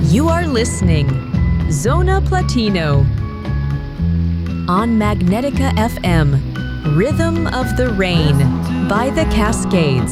You are listening Zona Platino on Magnetica FM, Rhythm of the Rain by the Cascades.